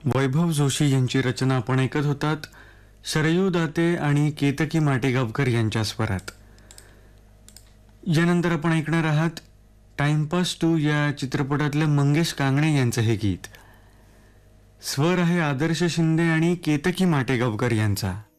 वैभव जोशी यांची रचना आपण ऐकत होतात. सरयू दाते आणि केतकी माटेगावकर यांच्या स्वरात. यानंतर आपण ऐकणार आहात टाइमपास 2 या चित्रपटातलं मंगेश कांगणे यांचं हे गीत. स्वर आहे आदर्श शिंदे आणि केतकी माटेगावकर यांचा.